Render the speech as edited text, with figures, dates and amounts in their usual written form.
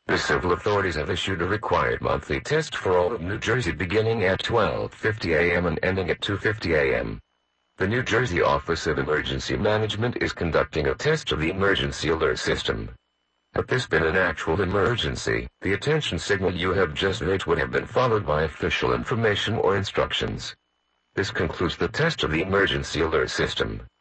The civil authorities have issued a required monthly test for all of New Jersey beginning at 12:50 a.m. and ending at 2:50 a.m. The New Jersey Office of Emergency Management is conducting a test of the emergency alert system. Had this been an actual emergency, the attention signal you have just heard would have been followed by official information or instructions. This concludes the test of the emergency alert system.